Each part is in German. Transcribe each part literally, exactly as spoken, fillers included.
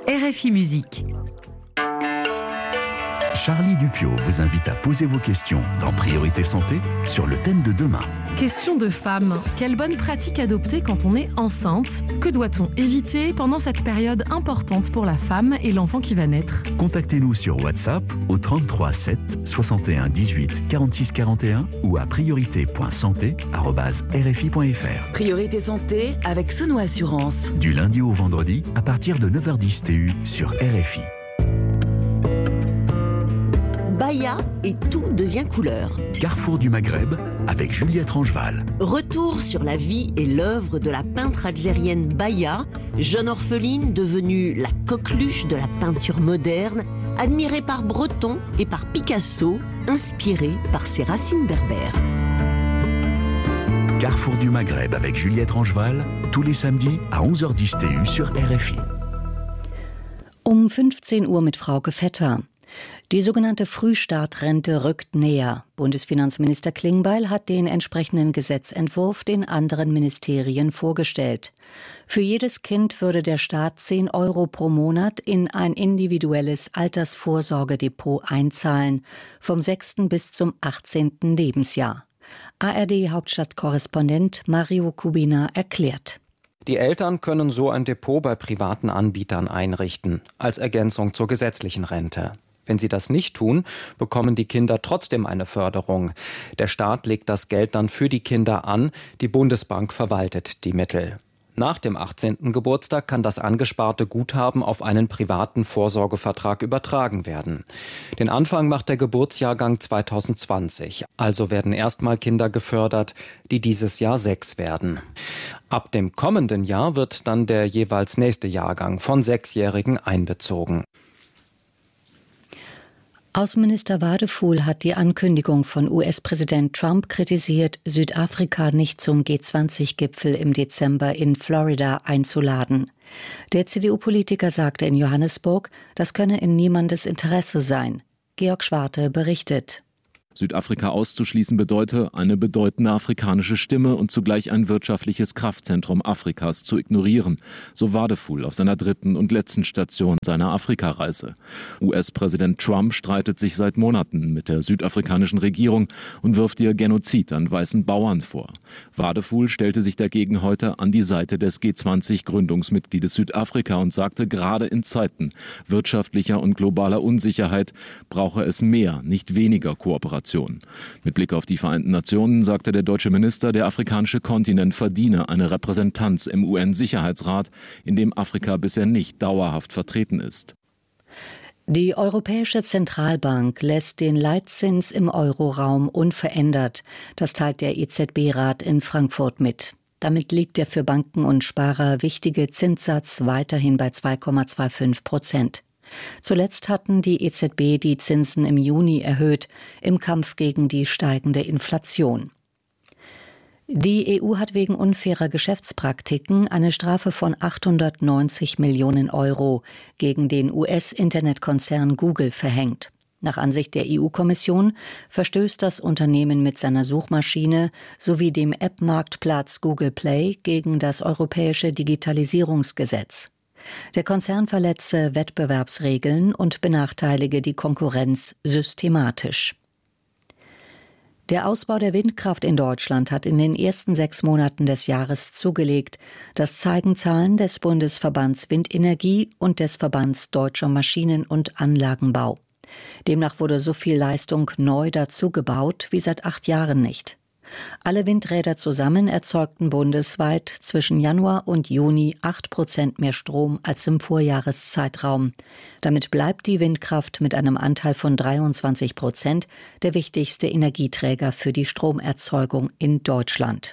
R F I Musique. Charlie Dupiot vous invite à poser vos questions dans Priorité Santé sur le thème de demain. Question de femme. Quelle bonne pratique adopter quand on est enceinte? Que doit-on éviter pendant cette période importante pour la femme et l'enfant qui va naître? Contactez-nous sur WhatsApp au trente-trois sept soixante et un dix-huit quarante-six quarante et un ou à priorité point santé arobase r f i point f r. Priorité Santé avec Sono Assurance. Du lundi au vendredi à partir de neuf heures dix T U sur R F I. Bahia et tout devient couleur. Carrefour du Maghreb avec Juliette Rangeval. Retour sur la vie et l'œuvre de la peintre algérienne Bahia, jeune orpheline devenue la coqueluche de la peinture moderne, admirée par Breton et par Picasso, inspirée par ses racines berbères. Carrefour du Maghreb avec Juliette Rangeval, tous les samedis à onze heures dix T U sur R F I. Um fünfzehn Uhr mit Frauke Vetter. Die sogenannte Frühstartrente rückt näher. Bundesfinanzminister Klingbeil hat den entsprechenden Gesetzentwurf den anderen Ministerien vorgestellt. Für jedes Kind würde der Staat zehn Euro pro Monat in ein individuelles Altersvorsorgedepot einzahlen, vom sechsten bis zum achtzehnten Lebensjahr. A R D-Hauptstadtkorrespondent Mario Kubina erklärt. Die Eltern können so ein Depot bei privaten Anbietern einrichten, als Ergänzung zur gesetzlichen Rente. Wenn sie das nicht tun, bekommen die Kinder trotzdem eine Förderung. Der Staat legt das Geld dann für die Kinder an, die Bundesbank verwaltet die Mittel. Nach dem achtzehnten Geburtstag kann das angesparte Guthaben auf einen privaten Vorsorgevertrag übertragen werden. Den Anfang macht der Geburtsjahrgang zweitausendzwanzig. Also werden erstmal Kinder gefördert, die dieses Jahr sechs werden. Ab dem kommenden Jahr wird dann der jeweils nächste Jahrgang von Sechsjährigen einbezogen. Außenminister Wadefuhl hat die Ankündigung von U S-Präsident Trump kritisiert, Südafrika nicht zum G zwanzig Gipfel im Dezember in Florida einzuladen. Der C D U-Politiker sagte in Johannesburg, das könne in niemandes Interesse sein. Georg Schwarte berichtet. Südafrika auszuschließen bedeute, eine bedeutende afrikanische Stimme und zugleich ein wirtschaftliches Kraftzentrum Afrikas zu ignorieren, so Wadefuhl auf seiner dritten und letzten Station seiner Afrikareise. U S-Präsident Trump streitet sich seit Monaten mit der südafrikanischen Regierung und wirft ihr Genozid an weißen Bauern vor. Wadefuhl stellte sich dagegen heute an die Seite des G zwanzig Gründungsmitgliedes Südafrika und sagte, gerade in Zeiten wirtschaftlicher und globaler Unsicherheit brauche es mehr, nicht weniger Kooperation. Mit Blick auf die Vereinten Nationen sagte der deutsche Minister, der afrikanische Kontinent verdiene eine Repräsentanz im U N-Sicherheitsrat, in dem Afrika bisher nicht dauerhaft vertreten ist. Die Europäische Zentralbank lässt den Leitzins im Euroraum unverändert. Das teilt der E Z B-Rat in Frankfurt mit. Damit liegt der für Banken und Sparer wichtige Zinssatz weiterhin bei zwei Komma fünfundzwanzig Prozent. Zuletzt hatten die E Z B die Zinsen im Juni erhöht, im Kampf gegen die steigende Inflation. Die E U hat wegen unfairer Geschäftspraktiken eine Strafe von achthundertneunzig Millionen Euro gegen den U S-Internetkonzern Google verhängt. Nach Ansicht der E U-Kommission verstößt das Unternehmen mit seiner Suchmaschine sowie dem App-Marktplatz Google Play gegen das europäische Digitalisierungsgesetz. Der Konzern verletze Wettbewerbsregeln und benachteilige die Konkurrenz systematisch. Der Ausbau der Windkraft in Deutschland hat in den ersten sechs Monaten des Jahres zugelegt. Das zeigen Zahlen des Bundesverbands Windenergie und des Verbands Deutscher Maschinen- und Anlagenbau. Demnach wurde so viel Leistung neu dazugebaut wie seit acht Jahren nicht. Alle Windräder zusammen erzeugten bundesweit zwischen Januar und Juni acht Prozent mehr Strom als im Vorjahreszeitraum. Damit bleibt die Windkraft mit einem Anteil von dreiundzwanzig Prozent der wichtigste Energieträger für die Stromerzeugung in Deutschland.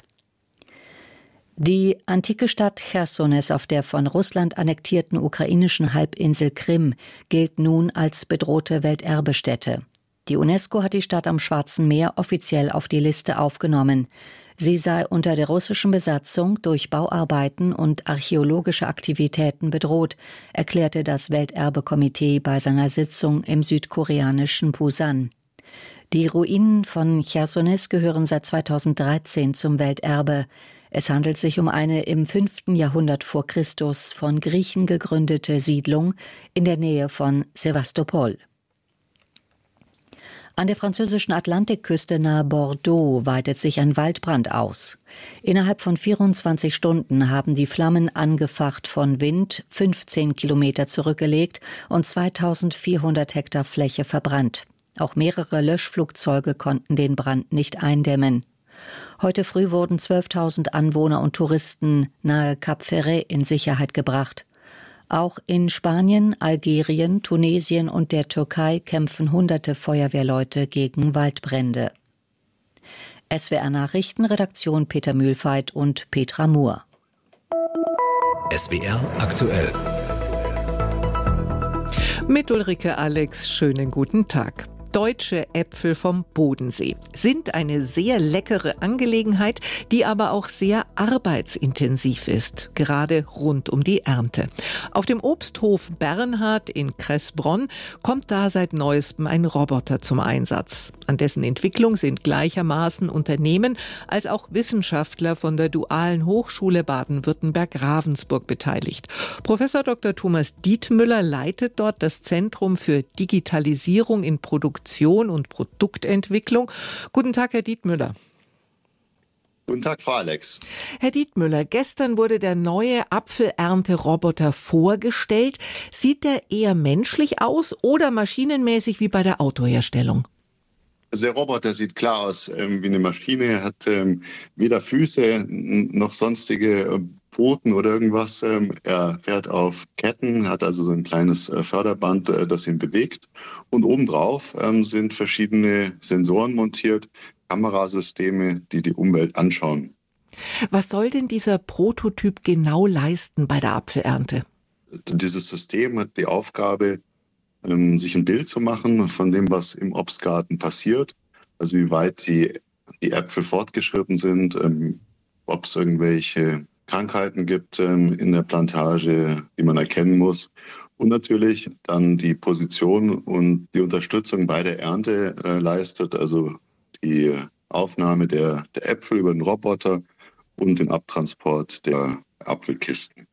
Die antike Stadt Chersones auf der von Russland annektierten ukrainischen Halbinsel Krim gilt nun als bedrohte Welterbestätte. Die UNESCO hat die Stadt am Schwarzen Meer offiziell auf die Liste aufgenommen. Sie sei unter der russischen Besatzung durch Bauarbeiten und archäologische Aktivitäten bedroht, erklärte das Welterbekomitee bei seiner Sitzung im südkoreanischen Busan. Die Ruinen von Chersones gehören seit zweitausenddreizehn zum Welterbe. Es handelt sich um eine im fünften Jahrhundert vor Christus von Griechen gegründete Siedlung in der Nähe von Sevastopol. An der französischen Atlantikküste nahe Bordeaux weitet sich ein Waldbrand aus. Innerhalb von vierundzwanzig Stunden haben die Flammen, angefacht von Wind, fünfzehn Kilometer zurückgelegt und zweitausendvierhundert Hektar Fläche verbrannt. Auch mehrere Löschflugzeuge konnten den Brand nicht eindämmen. Heute früh wurden zwölftausend Anwohner und Touristen nahe Cap Ferret in Sicherheit gebracht. Auch in Spanien, Algerien, Tunesien und der Türkei kämpfen hunderte Feuerwehrleute gegen Waldbrände. S W R Nachrichten, Redaktion Peter Mühlfeit und Petra Muhr. S W R aktuell. Mit Ulrike Alex, schönen guten Tag. Deutsche Äpfel vom Bodensee sind eine sehr leckere Angelegenheit, die aber auch sehr arbeitsintensiv ist, gerade rund um die Ernte. Auf dem Obsthof Bernhard in Kressbronn kommt da seit neuestem ein Roboter zum Einsatz. An dessen Entwicklung sind gleichermaßen Unternehmen als auch Wissenschaftler von der Dualen Hochschule Baden-Württemberg-Ravensburg beteiligt. Professor Doktor Thomas Dietmüller leitet dort das Zentrum für Digitalisierung in Produktion und Produktentwicklung. Guten Tag, Herr Dietmüller. Guten Tag, Frau Alex. Herr Dietmüller, gestern wurde der neue Apfelernteroboter vorgestellt. Sieht der eher menschlich aus oder maschinenmäßig wie bei der Autoherstellung? Der Roboter sieht klar aus ähm, wie eine Maschine. Er hat ähm, weder Füße noch sonstige äh, Pfoten oder irgendwas. Ähm, er fährt auf Ketten, hat also so ein kleines äh, Förderband, äh, das ihn bewegt. Und obendrauf ähm, sind verschiedene Sensoren montiert, Kamerasysteme, die die Umwelt anschauen. Was soll denn dieser Prototyp genau leisten bei der Apfelernte? Dieses System hat die Aufgabe, sich ein Bild zu machen von dem, was im Obstgarten passiert. Also wie weit die, die Äpfel fortgeschritten sind, ähm, ob es irgendwelche Krankheiten gibt ähm, in der Plantage, die man erkennen muss. Und natürlich dann die Position und die Unterstützung bei der Ernte äh, leistet, also die Aufnahme der, der Äpfel über den Roboter und den Abtransport der Apfelkisten.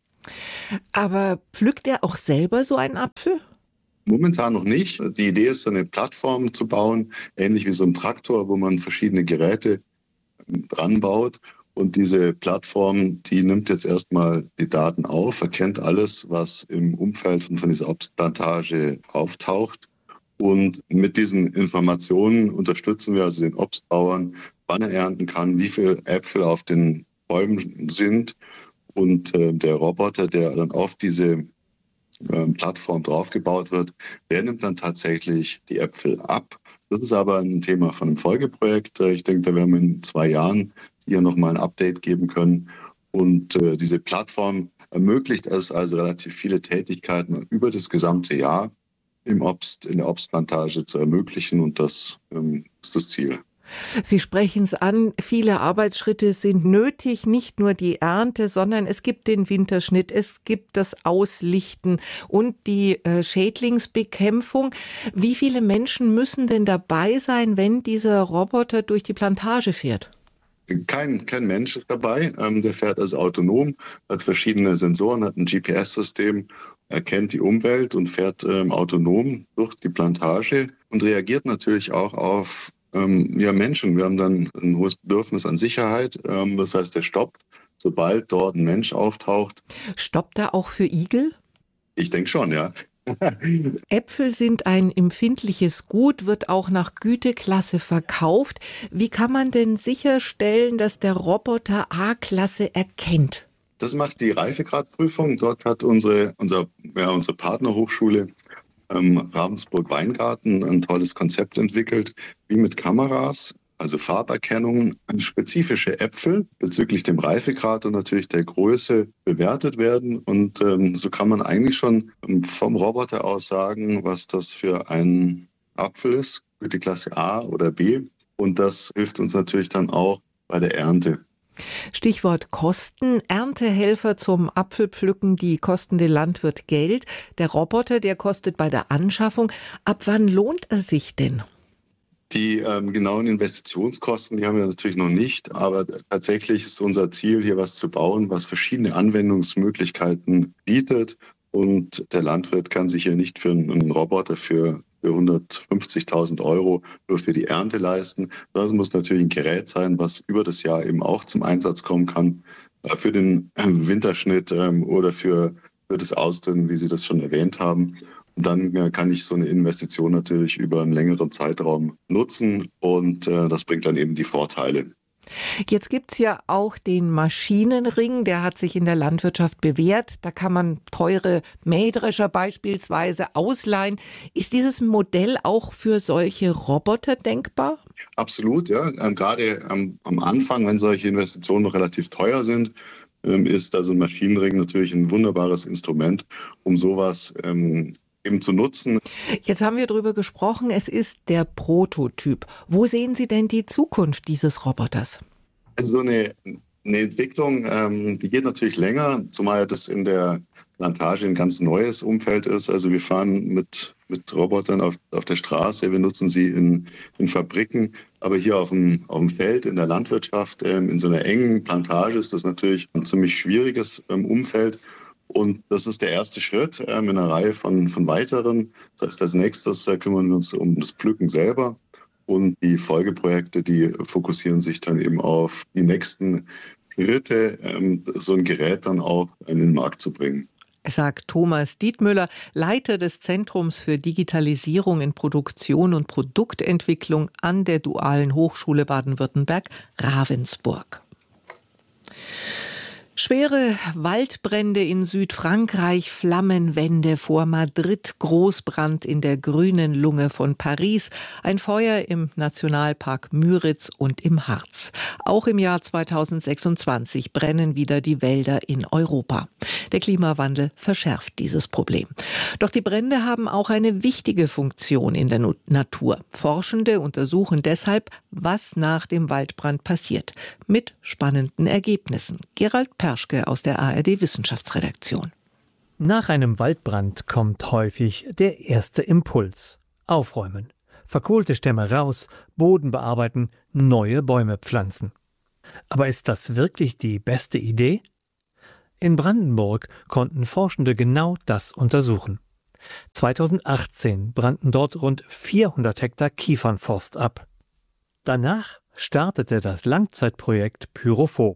Aber pflückt er auch selber so einen Apfel? Momentan noch nicht. Die Idee ist, eine Plattform zu bauen, ähnlich wie so ein Traktor, wo man verschiedene Geräte dran baut. Und diese Plattform, die nimmt jetzt erstmal die Daten auf, erkennt alles, was im Umfeld von dieser Obstplantage auftaucht. Und mit diesen Informationen unterstützen wir also den Obstbauern, wann er ernten kann, wie viele Äpfel auf den Bäumen sind. Und äh, der Roboter, der dann auf diese Plattform draufgebaut wird, der nimmt dann tatsächlich die Äpfel ab. Das ist aber ein Thema von einem Folgeprojekt. Ich denke, da werden wir in zwei Jahren hier nochmal ein Update geben können. Und äh, diese Plattform ermöglicht es also relativ viele Tätigkeiten über das gesamte Jahr im Obst, in der Obstplantage zu ermöglichen. Und das ähm, ist das Ziel. Sie sprechen es an, viele Arbeitsschritte sind nötig, nicht nur die Ernte, sondern es gibt den Winterschnitt, es gibt das Auslichten und die äh, Schädlingsbekämpfung. Wie viele Menschen müssen denn dabei sein, wenn dieser Roboter durch die Plantage fährt? Kein, kein Mensch ist dabei, ähm, der fährt also autonom, hat verschiedene Sensoren, hat ein G P S-System, erkennt die Umwelt und fährt ähm, autonom durch die Plantage und reagiert natürlich auch auf Ähm, ja, Menschen. Wir haben dann ein hohes Bedürfnis an Sicherheit. Ähm, das heißt, der stoppt, sobald dort ein Mensch auftaucht. Stoppt er auch für Igel? Ich denke schon, ja. Äpfel sind ein empfindliches Gut, wird auch nach Güteklasse verkauft. Wie kann man denn sicherstellen, dass der Roboter A-Klasse erkennt? Das macht die Reifegradprüfung. Dort hat unsere, unser, ja, unsere Partnerhochschule Ähm, Ravensburg-Weingarten ein tolles Konzept entwickelt, wie mit Kameras, also Farberkennung, spezifische Äpfel bezüglich dem Reifegrad und natürlich der Größe bewertet werden. Und ähm, so kann man eigentlich schon vom Roboter aus sagen, was das für ein Apfel ist, Güteklasse A oder B. Und das hilft uns natürlich dann auch bei der Ernte. Stichwort Kosten. Erntehelfer zum Apfelpflücken, die kosten den Landwirt Geld. Der Roboter, der kostet bei der Anschaffung. Ab wann lohnt er sich denn? Die ähm, genauen Investitionskosten, die haben wir natürlich noch nicht, aber tatsächlich ist unser Ziel, hier was zu bauen, was verschiedene Anwendungsmöglichkeiten bietet. Und der Landwirt kann sich ja nicht für einen Roboter für, für hundertfünfzigtausend Euro nur für die Ernte leisten. Das muss natürlich ein Gerät sein, was über das Jahr eben auch zum Einsatz kommen kann, äh, für den Winterschnitt ähm, oder für, für das Ausdünnen, wie Sie das schon erwähnt haben. Und dann kann ich so eine Investition natürlich über einen längeren Zeitraum nutzen und äh, das bringt dann eben die Vorteile. Jetzt gibt's ja auch den Maschinenring, der hat sich in der Landwirtschaft bewährt. Da kann man teure Mähdrescher beispielsweise ausleihen. Ist dieses Modell auch für solche Roboter denkbar? Absolut, ja. Ähm, gerade am, am Anfang, wenn solche Investitionen noch relativ teuer sind, ähm, ist also ein Maschinenring natürlich ein wunderbares Instrument, um sowas ähm, eben zu nutzen. Jetzt haben wir darüber gesprochen, es ist der Prototyp. Wo sehen Sie denn die Zukunft dieses Roboters? Also so eine, eine Entwicklung, ähm, die geht natürlich länger, zumal das in der Plantage ein ganz neues Umfeld ist. Also wir fahren mit, mit Robotern auf, auf der Straße, wir nutzen sie in, in Fabriken, aber hier auf dem, auf dem Feld, in der Landwirtschaft, ähm, in so einer engen Plantage ist das natürlich ein ziemlich schwieriges ähm, Umfeld. Und das ist der erste Schritt ähm, in einer Reihe von, von weiteren. Das heißt, als nächstes äh, kümmern wir uns um das Pflücken selber. Und die Folgeprojekte, die fokussieren sich dann eben auf die nächsten Schritte, ähm, so ein Gerät dann auch in den Markt zu bringen. Sagt Thomas Dietmüller, Leiter des Zentrums für Digitalisierung in Produktion und Produktentwicklung an der Dualen Hochschule Baden-Württemberg Ravensburg. Schwere Waldbrände in Südfrankreich, Flammenwende vor Madrid, Großbrand in der grünen Lunge von Paris, ein Feuer im Nationalpark Müritz und im Harz. Auch im Jahr zweitausendsechsundzwanzig brennen wieder die Wälder in Europa. Der Klimawandel verschärft dieses Problem. Doch die Brände haben auch eine wichtige Funktion in der Natur. Forschende untersuchen deshalb, was nach dem Waldbrand passiert. Mit spannenden Ergebnissen. Gerald Perschke aus der A R D-Wissenschaftsredaktion. Nach einem Waldbrand kommt häufig der erste Impuls. Aufräumen. Verkohlte Stämme raus, Boden bearbeiten, neue Bäume pflanzen. Aber ist das wirklich die beste Idee? In Brandenburg konnten Forschende genau das untersuchen. zweitausendachtzehn brannten dort rund vierhundert Hektar Kiefernforst ab. Danach startete das Langzeitprojekt Pyrophob.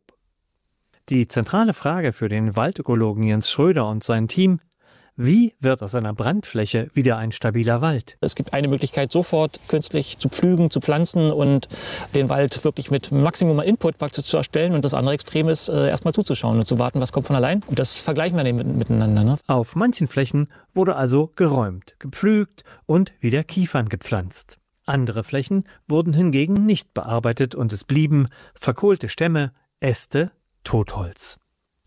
Die zentrale Frage für den Waldökologen Jens Schröder und sein Team: Wie wird aus einer Brandfläche wieder ein stabiler Wald? Es gibt eine Möglichkeit, sofort künstlich zu pflügen, zu pflanzen und den Wald wirklich mit Maximum Input praktisch zu erstellen. Und das andere Extrem ist, äh, erstmal zuzuschauen und zu warten, was kommt von allein. Und das vergleichen wir dann mit, miteinander. Ne? Auf manchen Flächen wurde also geräumt, gepflügt und wieder Kiefern gepflanzt. Andere Flächen wurden hingegen nicht bearbeitet und es blieben verkohlte Stämme, Äste, Totholz.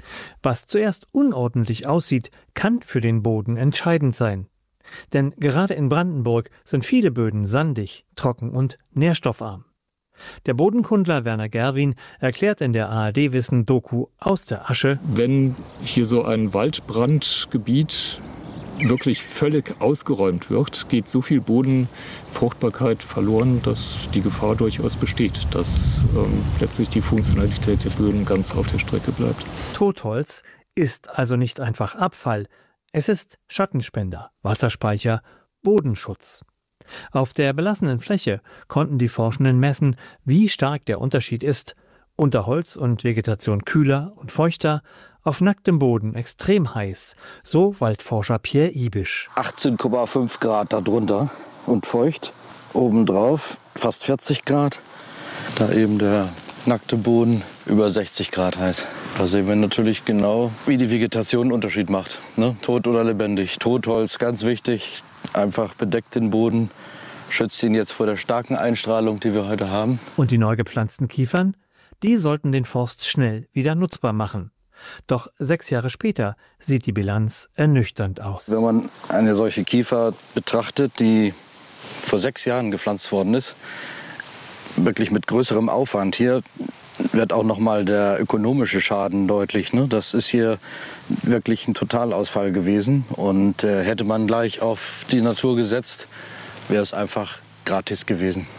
Was zuerst unordentlich aussieht, kann für den Boden entscheidend sein. Denn gerade in Brandenburg sind viele Böden sandig, trocken und nährstoffarm. Der Bodenkundler Werner Gerwin erklärt in der A R D-Wissen-Doku Aus der Asche: Wenn hier so ein Waldbrandgebiet wirklich völlig ausgeräumt wird, geht so viel Bodenfruchtbarkeit verloren, dass die Gefahr durchaus besteht, dass ähm, letztlich die Funktionalität der Böden ganz auf der Strecke bleibt. Totholz ist also nicht einfach Abfall, es ist Schattenspender, Wasserspeicher, Bodenschutz. Auf der belassenen Fläche konnten die Forschenden messen, wie stark der Unterschied ist: unter Holz und Vegetation kühler und feuchter, auf nacktem Boden extrem heiß, so Waldforscher Pierre Ibisch. achtzehn Komma fünf Grad darunter und feucht. Obendrauf fast vierzig Grad. Da eben der nackte Boden über sechzig Grad heiß. Da sehen wir natürlich genau, wie die Vegetation einen Unterschied macht. Ne? Tot oder lebendig. Totholz, ganz wichtig. Einfach bedeckt den Boden, schützt ihn jetzt vor der starken Einstrahlung, die wir heute haben. Und die neu gepflanzten Kiefern? Die sollten den Forst schnell wieder nutzbar machen. Doch sechs Jahre später sieht die Bilanz ernüchternd aus. Wenn man eine solche Kiefer betrachtet, die vor sechs Jahren gepflanzt worden ist, wirklich mit größerem Aufwand, hier wird auch noch mal der ökonomische Schaden deutlich. Ne? Das ist hier wirklich ein Totalausfall gewesen. Und äh, hätte man gleich auf die Natur gesetzt, wäre es einfach gratis gewesen.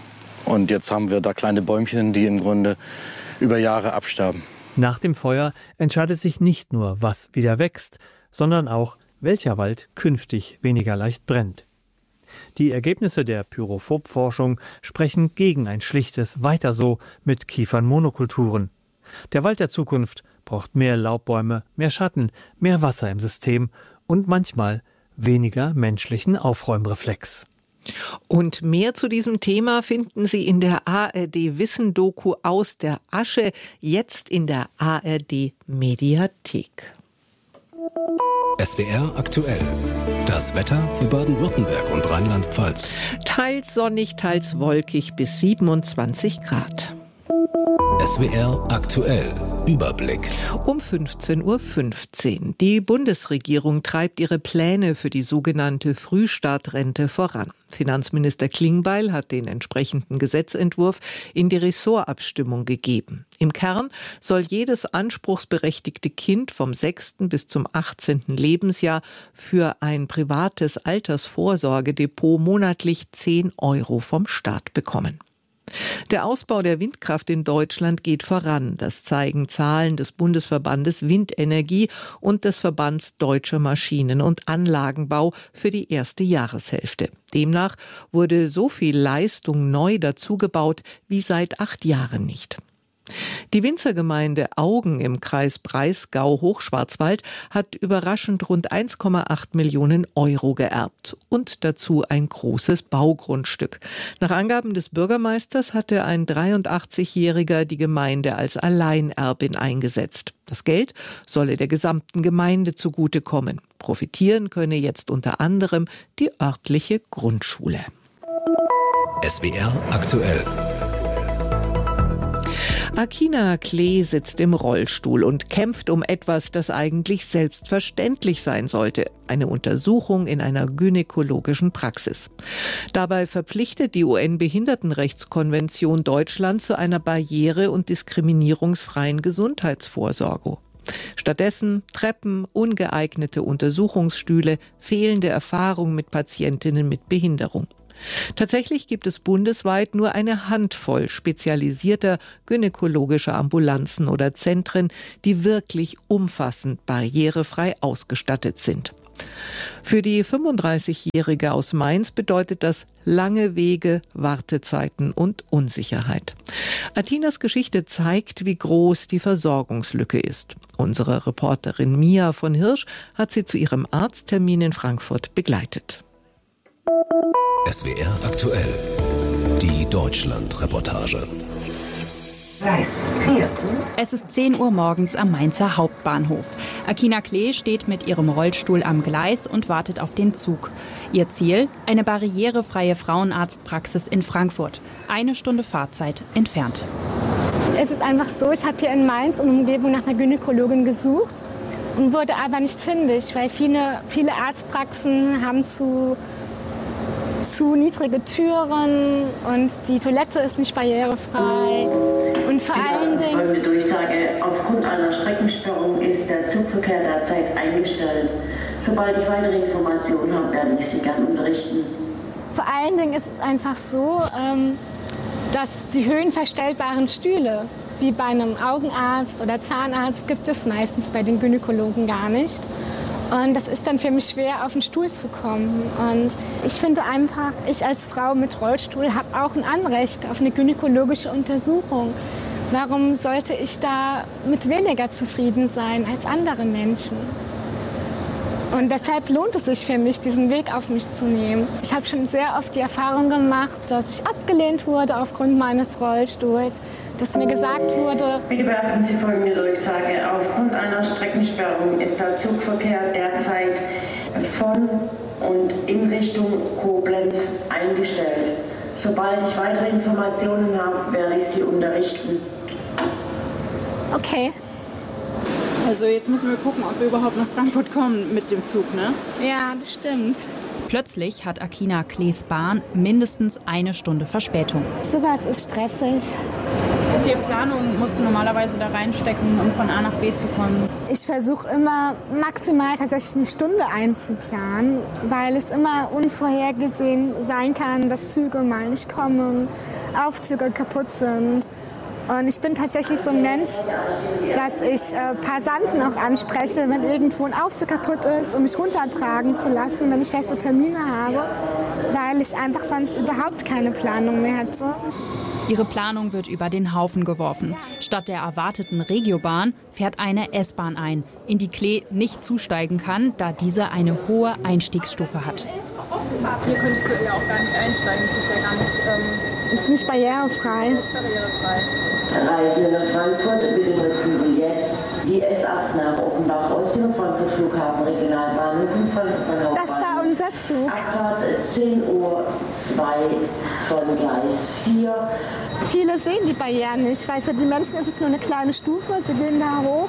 Und jetzt haben wir da kleine Bäumchen, die im Grunde über Jahre absterben. Nach dem Feuer entscheidet sich nicht nur, was wieder wächst, sondern auch, welcher Wald künftig weniger leicht brennt. Die Ergebnisse der Pyrophob-Forschung sprechen gegen ein schlichtes Weiter so mit Kiefernmonokulturen. Der Wald der Zukunft braucht mehr Laubbäume, mehr Schatten, mehr Wasser im System und manchmal weniger menschlichen Aufräumreflex. Und mehr zu diesem Thema finden Sie in der A R D-Wissen-Doku Aus der Asche, jetzt in der A R D-Mediathek. S W R aktuell. Das Wetter für Baden-Württemberg und Rheinland-Pfalz. Teils sonnig, teils wolkig bis siebenundzwanzig Grad. S W R aktuell. Überblick. Um fünfzehn Uhr fünfzehn. Die Bundesregierung treibt ihre Pläne für die sogenannte Frühstartrente voran. Finanzminister Klingbeil hat den entsprechenden Gesetzentwurf in die Ressortabstimmung gegeben. Im Kern soll jedes anspruchsberechtigte Kind vom sechsten bis zum achtzehnten Lebensjahr für ein privates Altersvorsorgedepot monatlich zehn Euro vom Staat bekommen. Der Ausbau der Windkraft in Deutschland geht voran. Das zeigen Zahlen des Bundesverbandes Windenergie und des Verbands Deutscher Maschinen- und Anlagenbau für die erste Jahreshälfte. Demnach wurde so viel Leistung neu dazugebaut wie seit acht Jahren nicht. Die Winzergemeinde Augen im Kreis Breisgau-Hochschwarzwald hat überraschend rund eins Komma acht Millionen Euro geerbt und dazu ein großes Baugrundstück. Nach Angaben des Bürgermeisters hatte ein dreiundachtzigjähriger die Gemeinde als Alleinerbin eingesetzt. Das Geld solle der gesamten Gemeinde zugutekommen. Profitieren könne jetzt unter anderem die örtliche Grundschule. S W R aktuell. Akina Klee sitzt im Rollstuhl und kämpft um etwas, das eigentlich selbstverständlich sein sollte. Eine Untersuchung in einer gynäkologischen Praxis. Dabei verpflichtet die U N-Behindertenrechtskonvention Deutschland zu einer barriere- und diskriminierungsfreien Gesundheitsvorsorge. Stattdessen Treppen, ungeeignete Untersuchungsstühle, fehlende Erfahrung mit Patientinnen mit Behinderung. Tatsächlich gibt es bundesweit nur eine Handvoll spezialisierter gynäkologischer Ambulanzen oder Zentren, die wirklich umfassend barrierefrei ausgestattet sind. Für die fünfunddreißigjährige aus Mainz bedeutet das lange Wege, Wartezeiten und Unsicherheit. Atinas Geschichte zeigt, wie groß die Versorgungslücke ist. Unsere Reporterin Mia von Hirsch hat sie zu ihrem Arzttermin in Frankfurt begleitet. S W R aktuell. Die Deutschland-Reportage. Es ist zehn Uhr morgens am Mainzer Hauptbahnhof. Akina Klee steht mit ihrem Rollstuhl am Gleis und wartet auf den Zug. Ihr Ziel? Eine barrierefreie Frauenarztpraxis in Frankfurt. Eine Stunde Fahrzeit entfernt. Es ist einfach so, ich habe hier in Mainz und Umgebung nach einer Gynäkologin gesucht und wurde aber nicht fündig, weil viele, viele Arztpraxen haben zu zu niedrige Türen und die Toilette ist nicht barrierefrei. Und vor allen Dingen folgende Durchsage: Aufgrund einer Streckensperrung ist der Zugverkehr derzeit eingestellt. Sobald ich weitere Informationen habe, werde ich Sie gerne unterrichten. Vor allen Dingen ist es einfach so, dass die höhenverstellbaren Stühle, wie bei einem Augenarzt oder Zahnarzt, gibt es meistens bei den Gynäkologen gar nicht. Und das ist dann für mich schwer, auf den Stuhl zu kommen. Und ich finde einfach, ich als Frau mit Rollstuhl habe auch ein Anrecht auf eine gynäkologische Untersuchung. Warum sollte ich da mit weniger zufrieden sein als andere Menschen? Und deshalb lohnt es sich für mich, diesen Weg auf mich zu nehmen. Ich habe schon sehr oft die Erfahrung gemacht, dass ich abgelehnt wurde aufgrund meines Rollstuhls. Dass mir gesagt wurde: Bitte beachten Sie folgende Durchsage. Aufgrund einer Streckensperrung ist der Zugverkehr derzeit von und in Richtung Koblenz eingestellt. Sobald ich weitere Informationen habe, werde ich Sie unterrichten. Okay. Also jetzt müssen wir gucken, ob wir überhaupt nach Frankfurt kommen mit dem Zug, ne? Ja, das stimmt. Plötzlich hat Akina Klees Bahn mindestens eine Stunde Verspätung. Sowas ist stressig. Wie viel Planung musst du normalerweise da reinstecken, um von A nach B zu kommen? Ich versuche immer maximal tatsächlich eine Stunde einzuplanen, weil es immer unvorhergesehen sein kann, dass Züge mal nicht kommen, Aufzüge kaputt sind. Und ich bin tatsächlich so ein Mensch, dass ich äh, Passanten auch anspreche, wenn irgendwo ein Aufzug kaputt ist, um mich runtertragen zu lassen, wenn ich feste Termine habe, weil ich einfach sonst überhaupt keine Planung mehr hätte. Ihre Planung wird über den Haufen geworfen. Statt der erwarteten Regiobahn fährt eine S-Bahn ein, in die Klee nicht zusteigen kann, da diese eine hohe Einstiegsstufe hat. Hier könntest du ja auch gar nicht einsteigen, das ist ja gar nicht... Ähm, ist nicht barrierefrei. Ist nicht barrierefrei. Reisende nach Frankfurt, bitte nutzen Sie jetzt die S acht nach Offenbach aus dem Frankfurt Flughafen Regionalbahnhof in Frankfurt. Das war unser Zug. Abfahrt zehn Uhr zwei von Gleis vier. Viele sehen die Barrieren nicht, weil für die Menschen ist es nur eine kleine Stufe. Sie gehen da hoch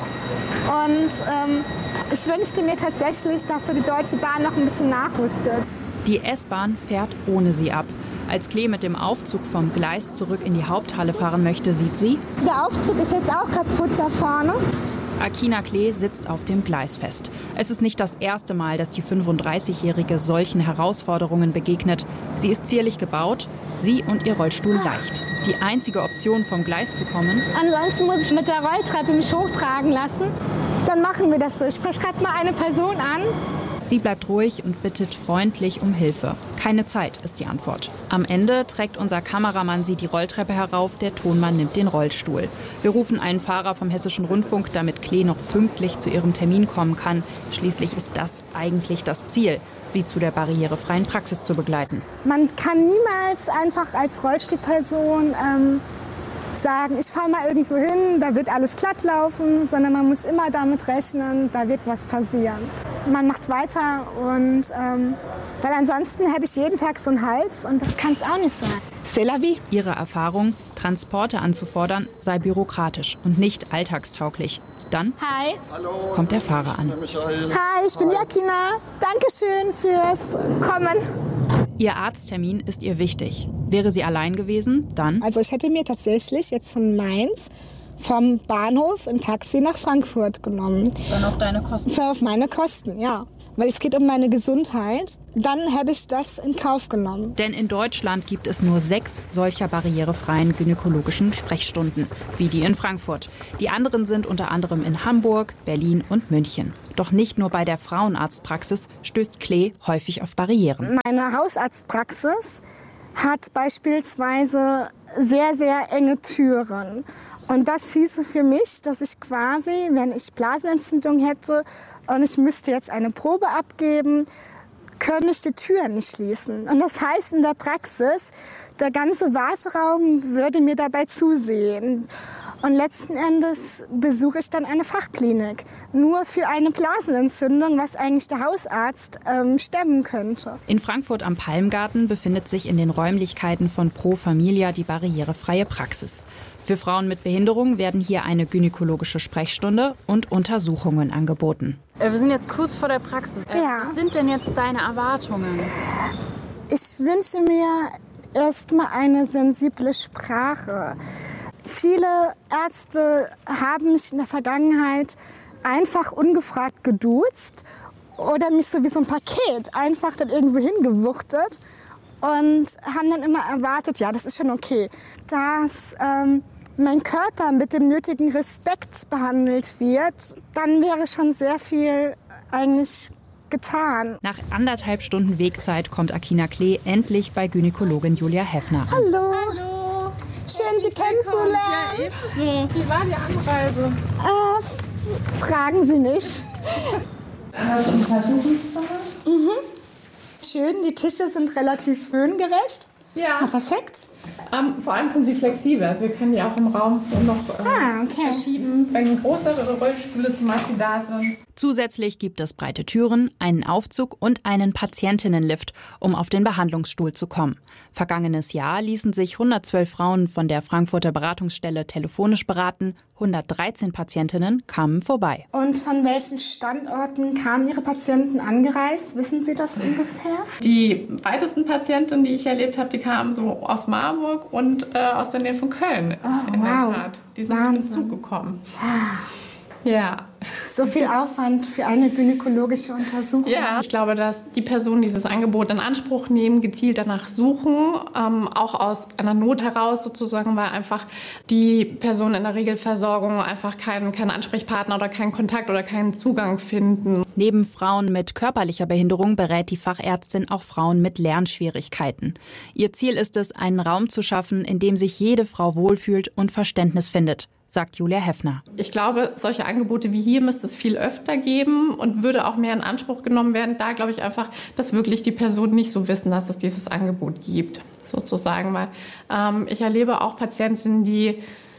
und ähm, ich wünschte mir tatsächlich, dass so die Deutsche Bahn noch ein bisschen nachrüstet. Die S-Bahn fährt ohne sie ab. Als Klee mit dem Aufzug vom Gleis zurück in die Haupthalle fahren möchte, sieht sie: Der Aufzug ist jetzt auch kaputt da vorne. Akina Klee sitzt auf dem Gleis fest. Es ist nicht das erste Mal, dass die fünfunddreißigjährige solchen Herausforderungen begegnet. Sie ist zierlich gebaut, sie und ihr Rollstuhl leicht. Die einzige Option, vom Gleis zu kommen: Ansonsten muss ich mit der Rolltreppe mich hochtragen lassen. Dann machen wir das so. Ich spreche gerade mal eine Person an. Sie bleibt ruhig und bittet freundlich um Hilfe. Keine Zeit ist die Antwort. Am Ende trägt unser Kameramann sie die Rolltreppe herauf, der Tonmann nimmt den Rollstuhl. Wir rufen einen Fahrer vom Hessischen Rundfunk, damit Klee noch pünktlich zu ihrem Termin kommen kann. Schließlich ist das eigentlich das Ziel, sie zu der barrierefreien Praxis zu begleiten. Man kann niemals einfach als Rollstuhlperson ähm, sagen, ich fahre mal irgendwo hin, da wird alles glatt laufen, sondern man muss immer damit rechnen, da wird was passieren. Man macht weiter und ähm, weil ansonsten hätte ich jeden Tag so einen Hals und das kann es auch nicht sein. C'est la vie. Ihre Erfahrung, Transporte anzufordern, sei bürokratisch und nicht alltagstauglich. Dann Hi. kommt der Fahrer an. Hi, ich bin Jakina. Dankeschön fürs Kommen. Ihr Arzttermin ist ihr wichtig. Wäre sie allein gewesen, dann? Also ich hätte mir tatsächlich jetzt von Mainz vom Bahnhof ein Taxi nach Frankfurt genommen. Dann auf deine Kosten? Für auf meine Kosten, ja. Weil es geht um meine Gesundheit. Dann hätte ich das in Kauf genommen. Denn in Deutschland gibt es nur sechs solcher barrierefreien gynäkologischen Sprechstunden, wie die in Frankfurt. Die anderen sind unter anderem in Hamburg, Berlin und München. Doch nicht nur bei der Frauenarztpraxis stößt Klee häufig auf Barrieren. Meine Hausarztpraxis hat beispielsweise sehr, sehr enge Türen. Und das hieße für mich, dass ich quasi, wenn ich Blasenentzündung hätte und ich müsste jetzt eine Probe abgeben, könnte ich die Türen nicht schließen. Und das heißt in der Praxis, der ganze Warteraum würde mir dabei zusehen. Und letzten Endes besuche ich dann eine Fachklinik. Nur für eine Blasenentzündung, was eigentlich der Hausarzt ähm, stemmen könnte. In Frankfurt am Palmgarten befindet sich in den Räumlichkeiten von Pro Familia die barrierefreie Praxis. Für Frauen mit Behinderung werden hier eine gynäkologische Sprechstunde und Untersuchungen angeboten. Wir sind jetzt kurz vor der Praxis. Ja. Was sind denn jetzt deine Erwartungen? Ich wünsche mir erstmal eine sensible Sprache. Viele Ärzte haben mich in der Vergangenheit einfach ungefragt geduzt oder mich so wie so ein Paket einfach dann irgendwo hingewuchtet und haben dann immer erwartet, ja, das ist schon okay, dass ähm, mein Körper mit dem nötigen Respekt behandelt wird, dann wäre schon sehr viel eigentlich getan. Nach anderthalb Stunden Wegzeit kommt Akina Klee endlich bei Gynäkologin Julia Heffner an. Hallo. Hallo. Schön, Sie kennenzulernen. Ja, ebenso. Wie war die Anreise? Äh, fragen Sie nicht. Untersuchungszimmer? Mhm. Schön, die Tische sind relativ höhengerecht. Ja. Na, perfekt. Ähm, vor allem sind sie flexibel. Also wir können die auch im Raum noch ähm, ah, okay. verschieben, wenn größere Rollstühle zum Beispiel da sind. Zusätzlich gibt es breite Türen, einen Aufzug und einen Patientinnenlift, um auf den Behandlungsstuhl zu kommen. Vergangenes Jahr ließen sich hundertzwölf Frauen von der Frankfurter Beratungsstelle telefonisch beraten, hundertdreizehn Patientinnen kamen vorbei. Und von welchen Standorten kamen Ihre Patienten angereist? Wissen Sie das ungefähr? Die weitesten Patientinnen, die ich erlebt habe, die kamen so aus Marburg und äh, aus der Nähe von Köln. Oh, in wow. der Tat. Die sind mit dem Zug gekommen. Ja. So viel Aufwand für eine gynäkologische Untersuchung. Ja, ich glaube, dass die Personen dieses Angebot in Anspruch nehmen, gezielt danach suchen, ähm, auch aus einer Not heraus sozusagen, weil einfach die Personen in der Regelversorgung einfach keinen, keinen Ansprechpartner oder keinen Kontakt oder keinen Zugang finden. Neben Frauen mit körperlicher Behinderung berät die Fachärztin auch Frauen mit Lernschwierigkeiten. Ihr Ziel ist es, einen Raum zu schaffen, in dem sich jede Frau wohlfühlt und Verständnis findet, sagt Julia Heffner. Ich glaube, solche Angebote wie hier müsste es viel öfter geben und würde auch mehr in Anspruch genommen werden. Da glaube ich einfach, dass wirklich die Personen nicht so wissen, dass es dieses Angebot gibt, sozusagen. Weil ähm, ich erlebe auch Patientinnen, die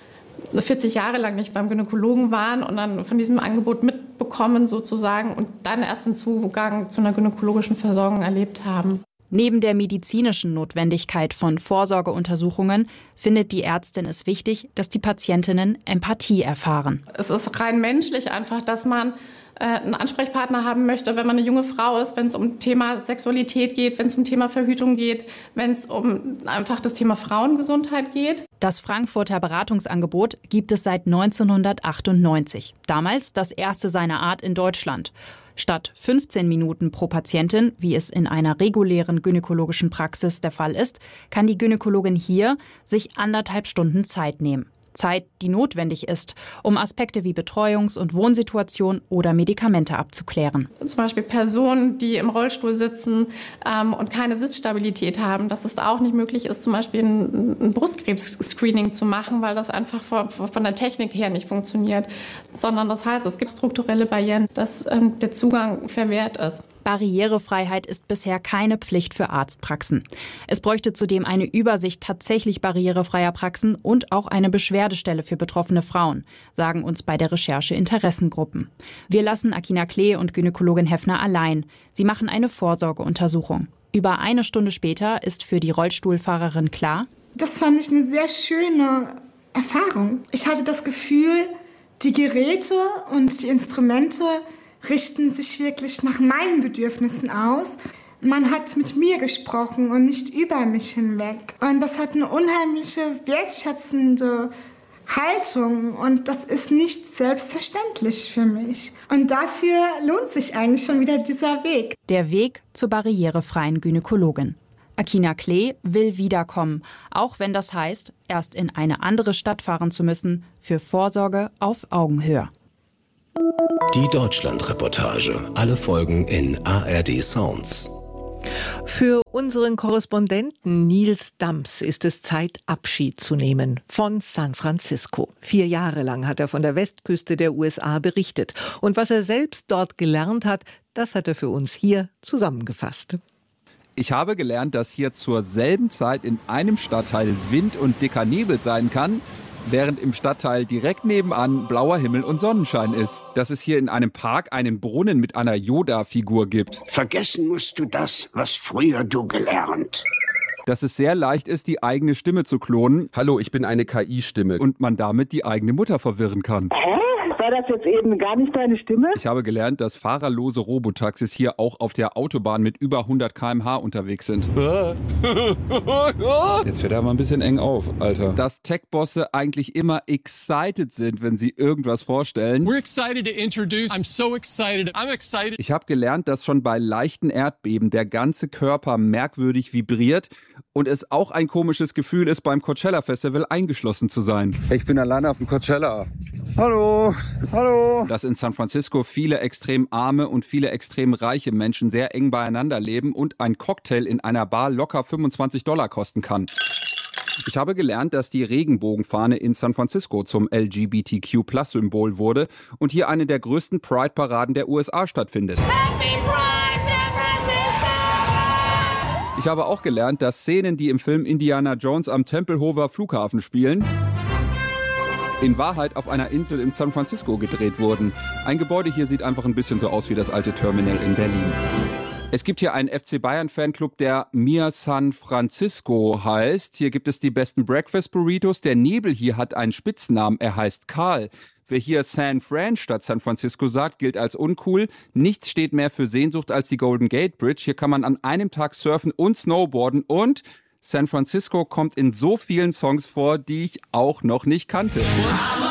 vierzig Jahre lang nicht beim Gynäkologen waren und dann von diesem Angebot mitbekommen sozusagen und dann erst den Zugang zu einer gynäkologischen Versorgung erlebt haben. Neben der medizinischen Notwendigkeit von Vorsorgeuntersuchungen findet die Ärztin es wichtig, dass die Patientinnen Empathie erfahren. Es ist rein menschlich einfach, dass man äh, einen Ansprechpartner haben möchte, wenn man eine junge Frau ist, wenn es um Thema Sexualität geht, wenn es um Thema Verhütung geht, wenn es um einfach das Thema Frauengesundheit geht. Das Frankfurter Beratungsangebot gibt es seit neunzehnhundertachtundneunzig. Damals das erste seiner Art in Deutschland. Statt fünfzehn Minuten pro Patientin, wie es in einer regulären gynäkologischen Praxis der Fall ist, kann die Gynäkologin hier sich anderthalb Stunden Zeit nehmen. Zeit, die notwendig ist, um Aspekte wie Betreuungs- und Wohnsituation oder Medikamente abzuklären. Zum Beispiel Personen, die im Rollstuhl sitzen ähm, und keine Sitzstabilität haben, dass es auch nicht möglich ist, zum Beispiel ein, ein Brustkrebs-Screening zu machen, weil das einfach von, von der Technik her nicht funktioniert. Sondern das heißt, es gibt strukturelle Barrieren, dass ähm, der Zugang verwehrt ist. Barrierefreiheit ist bisher keine Pflicht für Arztpraxen. Es bräuchte zudem eine Übersicht tatsächlich barrierefreier Praxen und auch eine Beschwerdestelle für betroffene Frauen, sagen uns bei der Recherche Interessengruppen. Wir lassen Akina Klee und Gynäkologin Heffner allein. Sie machen eine Vorsorgeuntersuchung. Über eine Stunde später ist für die Rollstuhlfahrerin klar: Das fand ich eine sehr schöne Erfahrung. Ich hatte das Gefühl, die Geräte und die Instrumente richten sich wirklich nach meinen Bedürfnissen aus. Man hat mit mir gesprochen und nicht über mich hinweg. Und das hat eine unheimliche, wertschätzende Haltung. Und das ist nicht selbstverständlich für mich. Und dafür lohnt sich eigentlich schon wieder dieser Weg. Der Weg zur barrierefreien Gynäkologin. Akina Klee will wiederkommen, auch wenn das heißt, erst in eine andere Stadt fahren zu müssen, für Vorsorge auf Augenhöhe. Die Deutschland-Reportage. Alle Folgen in A R D Sounds. Für unseren Korrespondenten Nils Dams ist es Zeit, Abschied zu nehmen von San Francisco. Vier Jahre lang hat er von der Westküste der U S A berichtet. Und was er selbst dort gelernt hat, das hat er für uns hier zusammengefasst. Ich habe gelernt, dass hier zur selben Zeit in einem Stadtteil Wind und dicker Nebel sein kann, während im Stadtteil direkt nebenan blauer Himmel und Sonnenschein ist. Dass es hier in einem Park einen Brunnen mit einer Yoda-Figur gibt. Vergessen musst du das, was früher du gelernt. Dass es sehr leicht ist, die eigene Stimme zu klonen. Hallo, ich bin eine K I-Stimme. Und man damit die eigene Mutter verwirren kann. Hä? War das jetzt eben gar nicht deine Stimme? Ich habe gelernt, dass fahrerlose Robotaxis hier auch auf der Autobahn mit über hundert Kilometer pro Stunde unterwegs sind. Jetzt fährt er mal ein bisschen eng auf, Alter. Dass Tech-Bosse eigentlich immer excited sind, wenn sie irgendwas vorstellen. We're excited to introduce. I'm so excited. I'm excited. Ich habe gelernt, dass schon bei leichten Erdbeben der ganze Körper merkwürdig vibriert und es auch ein komisches Gefühl ist, beim Coachella-Festival eingeschlossen zu sein. Ich bin alleine auf dem Coachella. Hallo, hallo. Dass in San Francisco viele extrem arme und viele extrem reiche Menschen sehr eng beieinander leben und ein Cocktail in einer Bar locker fünfundzwanzig Dollar kosten kann. Ich habe gelernt, dass die Regenbogenfahne in San Francisco zum L G B T Q Plus Symbol wurde und hier eine der größten Pride-Paraden der U S A stattfindet. Happy Pride, San Francisco! Ich habe auch gelernt, dass Szenen, die im Film Indiana Jones am Tempelhofer Flughafen spielen, in Wahrheit auf einer Insel in San Francisco gedreht wurden. Ein Gebäude hier sieht einfach ein bisschen so aus wie das alte Terminal in Berlin. Es gibt hier einen F C Bayern-Fanclub, der Mia San Francisco heißt. Hier gibt es die besten Breakfast-Burritos. Der Nebel hier hat einen Spitznamen, er heißt Karl. Wer hier San Fran statt San Francisco sagt, gilt als uncool. Nichts steht mehr für Sehnsucht als die Golden Gate Bridge. Hier kann man an einem Tag surfen und snowboarden. Und San Francisco kommt in so vielen Songs vor, die ich auch noch nicht kannte.